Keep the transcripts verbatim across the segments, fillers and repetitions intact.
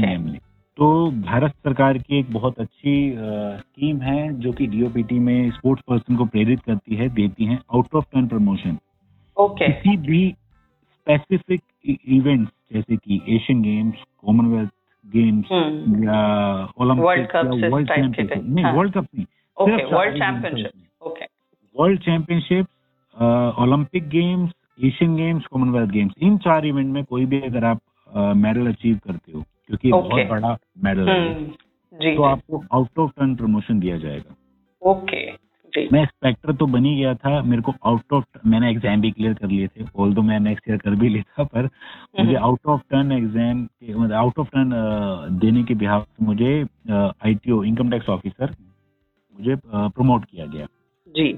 नेमली। तो भारत सरकार की एक बहुत अच्छी स्कीम है जो कि डीओपीटी में स्पोर्ट्स पर्सन को प्रेरित करती है, देती है out of turn promotion. Okay. किसी भी स्पेसिफिक इवेंट्स जैसे कि एशियन गेम्स, कॉमनवेल्थ गेम्स या ओलंपिक या वर्ल्ड चैंपियनशिप, नहीं वर्ल्ड कप नहीं, सिर्फ world championship. Okay. World championship, Olympic games, Asian games, Commonwealth games, इन चार इवेंट में कोई भी अगर आप मेडल अचीव करते हो, क्योंकि okay. बहुत बड़ा मेडल है, जी, तो आपको आउट ऑफ टर्न प्रमोशन दिया जाएगा। ओके जी। मैं इंस्पेक्टर तो बनी गया था, मेरे को आउट ऑफ, मैंने एग्जाम भी क्लियर कर लिए थे, ऑल्दो मैं नेक्स्ट ईयर कर भी लिया, पर मुझे आउट ऑफ टर्न एग्जाम, मतलब आउट ऑफ टर्न देने के बिहाफ से मुझे आईटीओ इनकम टैक्स ऑफिसर मुझे प्रमोट किया गया जी।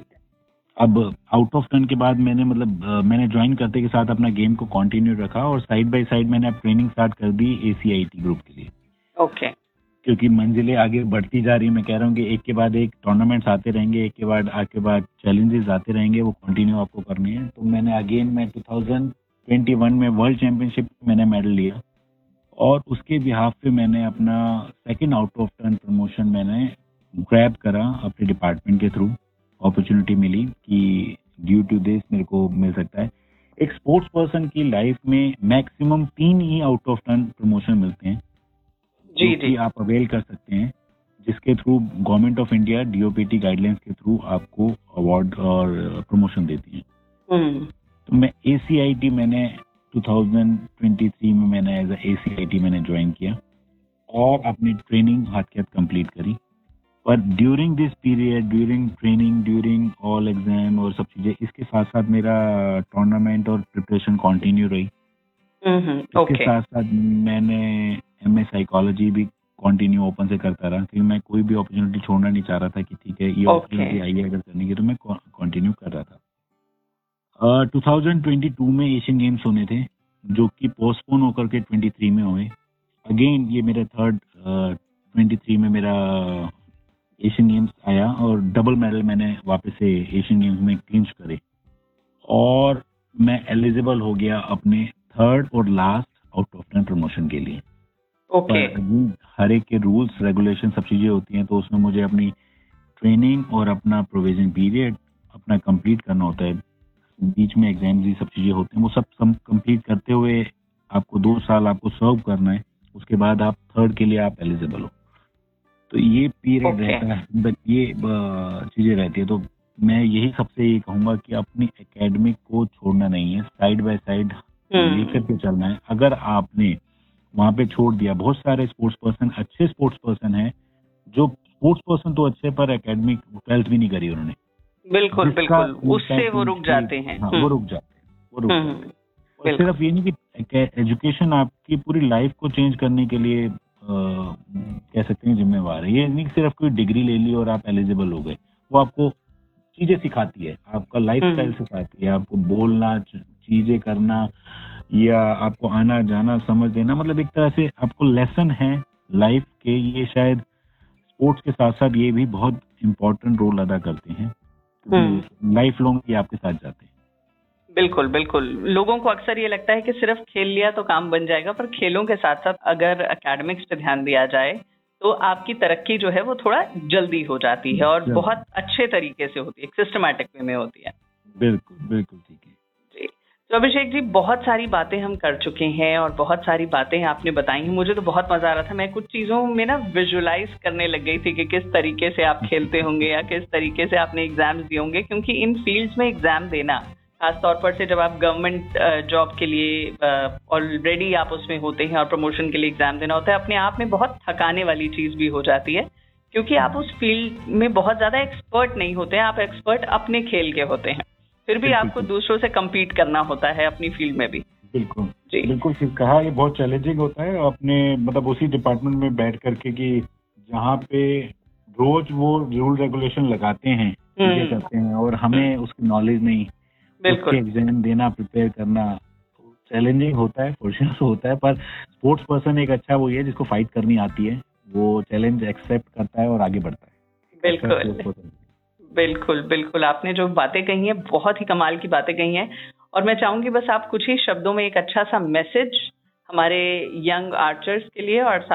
अब आउट ऑफ टर्न के बाद मैंने मतलब मैंने ज्वाइन करते के साथ अपना गेम को कंटिन्यू रखा और साइड बाय साइड मैंने अब ट्रेनिंग स्टार्ट कर दी एसीआईटी ग्रुप के लिए। ओके। क्योंकि मंजिलें आगे बढ़ती जा रही है, मैं कह रहा हूँ कि एक के बाद एक टूर्नामेंट्स आते रहेंगे, एक के बाद आगे के बाद चैलेंजेस आते रहेंगे, वो कंटिन्यू आपको करनी है। तो मैंने अगेन मैं टू थाउजेंड ट्वेंटी वन में वर्ल्ड चैंपियनशिप मैंने मेडल लिया और उसके बिहाफ पे मैंने अपना second out of turn promotion मैंने ग्रैब करा अपने डिपार्टमेंट के थ्रू। अपॉर्चुनिटी मिली कि ड्यू टू दिस मेरे को मिल सकता है। एक स्पोर्ट्स पर्सन की लाइफ में मैक्सिमम तीन ही आउट ऑफ टर्न प्रमोशन मिलते हैं जी जी आप अवेल कर सकते हैं, जिसके through government of India DOPT guidelines के थ्रू आपको अवार्ड और प्रमोशन देती है। तो मैं एसीआईटी मैंने टू थाउजेंड ट्वेंटी थ्री में मैंने एज ए एसीआईटी मैंने ज्वाइन किया और अपनी ट्रेनिंग हाथ के हाथ कंप्लीट करी। पर during this period, during training, during all exam और सब चीजें, इसके साथ साथ मेरा टूर्नामेंट और प्रिपरेशन कंटिन्यू रही। mm-hmm. इसके okay. साथ साथ मैंने एमए साइकोलॉजी भी कंटिन्यू ओपन से करता रहा, क्योंकि मैं कोई भी अपॉर्चुनिटी छोड़ना नहीं चाह रहा था कि ठीक है ये अपॉर्चुनिटी आई है अगर करने की, तो मैं कंटिन्यू कर रहा था। टू थाउजेंड ट्वेंटी टू में एशियन गेम्स होने थे जो कि पोस्टपोन होकर के ट्वेंटी थ्री में हुए। अगेन ये मेरा थर्ड ट्वेंटी थ्री में मेरा एशियन गेम्स आया और डबल मेडल मैंने वापस से एशियन गेम्स में क्लिंच करे और मैं एलिजिबल हो गया अपने थर्ड और last out of turn promotion के लिए। ओके। okay. हर एक के रूल्स रेगुलेशन सब चीजें होती हैं, तो उसमें मुझे अपनी ट्रेनिंग और अपना प्रोविजन पीरियड अपना कंप्लीट करना होता है। बीच में एग्जाम ये सब चीजें होती हैं, वो सब कंप्लीट करते हुए आपको दो साल आपको सर्व करना है, उसके बाद आप थर्ड के लिए आप एलिजिबल हो। तो ये पीरियड okay. रहता है, मतलब ये चीजें रहती है। तो मैं यही सबसे ये कहूंगा कि अपनी एकेडमिक को छोड़ना नहीं है, साइड बाय साइड लेकर के चलना है। अगर आपने वहां पे छोड़ दिया, बहुत सारे स्पोर्ट्स पर्सन, अच्छे स्पोर्ट्स पर्सन हैं जो स्पोर्ट्स पर्सन तो अच्छे पर एकेडमिक ट्वेल्थ भी नहीं करी उन्होंने। बिल्कुल बिल्कुल, उससे वो रुक जाते हैं। हाँ, वो रुक जाते हैं वो रुक जाते हैं और सिर्फ ये नहीं कि एजुकेशन आपकी पूरी लाइफ को चेंज करने के लिए Uh, कह सकते हैं जिम्मेवार है। ये नहीं सिर्फ कोई डिग्री ले ली और आप एलिजिबल हो गए, वो आपको चीजें सिखाती है, आपका लाइफ स्टाइल सिखाती है, आपको बोलना, चीजें करना या आपको आना जाना समझ देना, मतलब एक तरह से आपको लेसन है लाइफ के। ये शायद स्पोर्ट्स के साथ साथ ये भी बहुत इम्पोर्टेंट रोल अदा करते हैं, लाइफ लॉन्ग ये आपके साथ जाते हैं। बिल्कुल बिल्कुल, लोगों को अक्सर ये लगता है कि सिर्फ खेल लिया तो काम बन जाएगा, पर खेलों के साथ साथ अगर एकेडमिक्स पे ध्यान दिया जाए तो आपकी तरक्की जो है वो थोड़ा जल्दी हो जाती है और बहुत अच्छे तरीके से होती है, सिस्टमैटिक वे में होती है। बिल्कुल बिल्कुल ठीक है जी। तो अभिषेक जी, बहुत सारी बातें हम कर चुके हैं और बहुत सारी बातें आपने बताई हैं। मुझे तो बहुत मजा आ रहा था, मैं कुछ चीजों में ना विजुअलाइज करने लग गई थी कि किस तरीके से आप खेलते होंगे या किस तरीके से आपने एग्जाम्स दिए होंगे, क्योंकि इन फील्ड्स में एग्जाम देना, खासतौर पर से जब आप गवर्नमेंट जॉब के लिए ऑलरेडी आप उसमें होते हैं और प्रमोशन के लिए एग्जाम देना होता है, अपने आप में बहुत थकाने वाली चीज भी हो जाती है, क्योंकि आप उस फील्ड में बहुत ज्यादा एक्सपर्ट नहीं होते हैं, आप एक्सपर्ट अपने खेल के होते हैं, फिर भी आपको दूसरों से कम्पीट करना होता है अपनी फील्ड में भी। बिल्कुल जी, बिल्कुल ठीक कहा। ये बहुत चैलेंजिंग होता है अपने मतलब उसी डिपार्टमेंट में बैठ करके कि जहाँ पे रोज वो रूल रेगुलेशन लगाते हैं, चीजें करते हैं और हमें उसकी नॉलेज नहीं, बिल्कुल एग्जाम देना, प्रिपेयर करना चैलेंजिंग होता है, फॉर्चुनेट होता है। पर स्पोर्ट्स पर्सन एक अच्छा वो है जिसको फाइट करनी आती है, वो चैलेंज एक्सेप्ट करता है और आगे बढ़ता है। बिल्कुल बिल्कुल बिल्कुल, आपने जो बातें कही हैं बहुत ही कमाल की बातें कही हैं, और मैं चाहूंगी बस आप कुछ ही शब्दों में एक अच्छा सा मैसेज हमारे यंग आर्चर्स के लिए और